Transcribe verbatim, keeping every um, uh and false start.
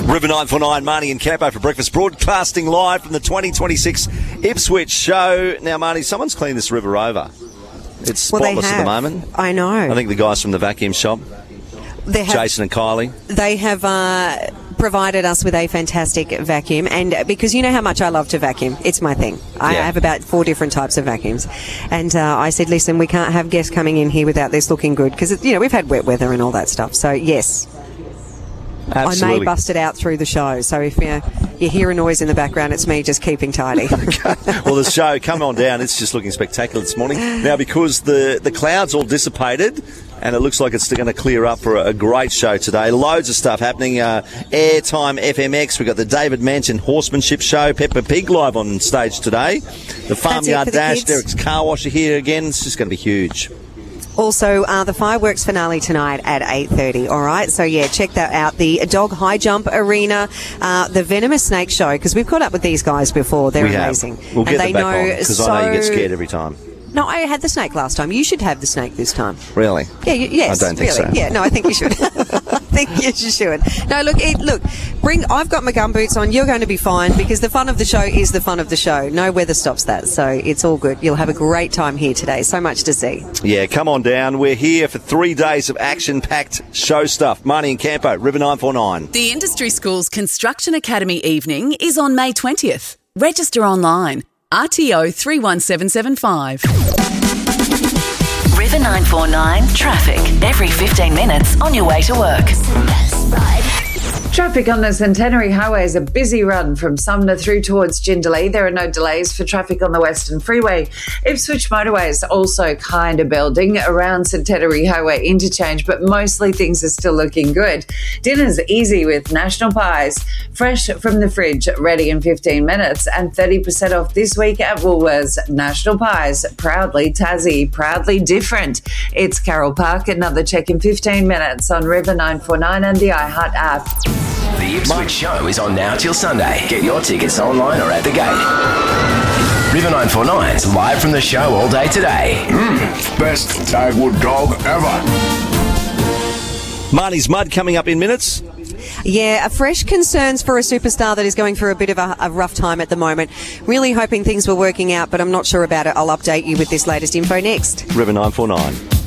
River nine four nine, Marnie and Campo for breakfast, broadcasting live from the twenty twenty-six Ipswich show. Now, Marnie, someone's cleaned this river over. It's spotless well, at the moment. I know. I think the guys from the vacuum shop, they have, Jason and Kylie. They have uh, provided us with a fantastic vacuum, and because you know how much I love to vacuum, it's my thing. I Yeah. have about four different types of vacuums, and uh, I said, listen, we can't have guests coming in here without this looking good, because you know we've had wet weather and all that stuff. So yes. Absolutely. I may bust it out through the show, so if you, you hear a noise in the background, it's me just keeping tidy. Well, the show, come on down, it's just looking spectacular this morning. Now, because the, the clouds all dissipated, and it looks like it's going to clear up for a, a great show today. Loads of stuff happening. Uh, Airtime F M X, we've got the David Manson Horsemanship Show, Peppa Pig live on stage today. The Farmyard the Dash, kids. Derek's Car Washer here again. It's just going to be huge. Also, uh, the fireworks finale tonight at eight thirty, all right? So, yeah, check that out. The Dog High Jump Arena, uh, the Venomous Snake Show, because we've caught up with these guys before. They're we amazing. Have. We'll get and them they back know on, because so... I know you get scared every time. No, I had the snake last time. You should have the snake this time. Really? Yeah, you, yes. I don't think really. so. Yeah, no, I think you should. I think you should. No, look, it, look, bring. I've got my gumboots on. You're going to be fine, because the fun of the show is the fun of the show. No weather stops that, so it's all good. You'll have a great time here today. So much to see. Yeah, come on down. We're here for three days of action-packed show stuff. Marnie and Campo, River nine four nine. The Industry Schools Construction Academy evening is on May twentieth. Register online. R T O three one seven seven five. River nine four nine traffic every fifteen minutes on your way to work. Traffic on the Centenary Highway is a busy run from Sumner through towards Jindalee. There are no delays for traffic on the Western Freeway. Ipswich Motorway is also kind of building around Centenary Highway interchange, but mostly things are still looking good. Dinner's easy with National Pies, fresh from the fridge, ready in fifteen minutes, and thirty percent off this week at Woolworths. National Pies, proudly Tassie, proudly different. It's Carol Park. Another check in fifteen minutes on River nine four nine and the iHeart app. The Ipswich show is on now till Sunday. Get your tickets online or at the gate. River nine four nine's live from the show all day today. Mm, best Dagwood dog ever. Marnie's Mud coming up in minutes. Yeah, a fresh concerns for a superstar that is going through a bit of a, a rough time at the moment. Really hoping things were working out, but I'm not sure about it. I'll update you with this latest info next. River nine four nine.